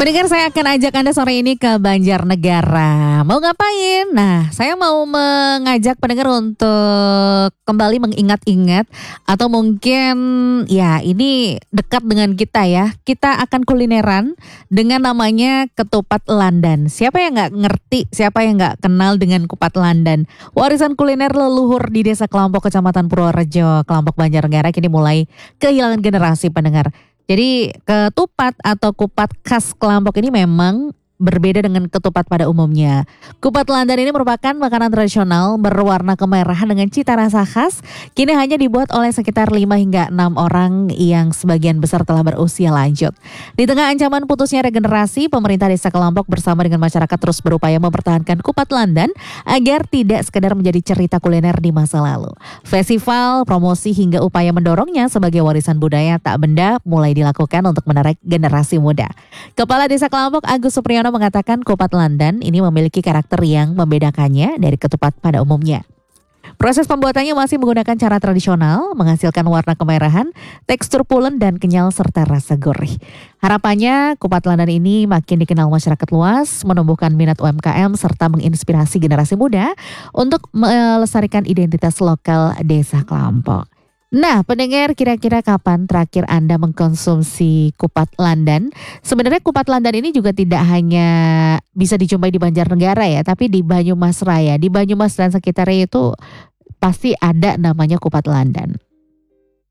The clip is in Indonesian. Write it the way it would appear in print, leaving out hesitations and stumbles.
Pendengar, saya akan ajak Anda sore ini ke Banjarnegara. Mau ngapain? Nah, saya mau mengajak pendengar untuk kembali mengingat-ingat atau mungkin ya ini dekat dengan kita ya. Kita akan kulineran dengan namanya ketupat Landan. Siapa yang nggak ngerti, siapa yang nggak kenal dengan kupat Landan? Warisan kuliner leluhur di Desa Kelompok, Kecamatan Purworejo, Kelompok Banjarnegara kini mulai kehilangan generasi pendengar. Jadi ketupat atau kupat khas Kelompok ini memang berbeda dengan ketupat pada umumnya. Kupat Landan ini merupakan makanan tradisional berwarna kemerahan dengan cita rasa khas. Kini hanya dibuat oleh sekitar 5 hingga 6 orang yang sebagian besar telah berusia lanjut. Di tengah ancaman putusnya regenerasi, pemerintah Desa Kelompok bersama dengan masyarakat terus berupaya mempertahankan kupat Landan agar tidak sekedar menjadi cerita kuliner di masa lalu. Festival, promosi hingga upaya mendorongnya sebagai warisan budaya tak benda mulai dilakukan untuk menarik generasi muda. Kepala Desa Kelompok Agus Supriyono mengatakan kupat Landan ini memiliki karakter yang membedakannya dari ketupat pada umumnya. Proses pembuatannya masih menggunakan cara tradisional, menghasilkan warna kemerahan, tekstur pulen dan kenyal serta rasa gurih. Harapannya kupat Landan ini makin dikenal masyarakat luas, menumbuhkan minat UMKM serta menginspirasi generasi muda untuk melestarikan identitas lokal Desa Kelompok. Nah, pendengar, kira-kira kapan terakhir Anda mengkonsumsi kupat Landan? Sebenarnya kupat Landan ini juga tidak hanya bisa dijumpai di Banjarnegara ya, tapi di Banyumas Raya. Di Banyumas dan sekitarnya itu pasti ada namanya kupat Landan.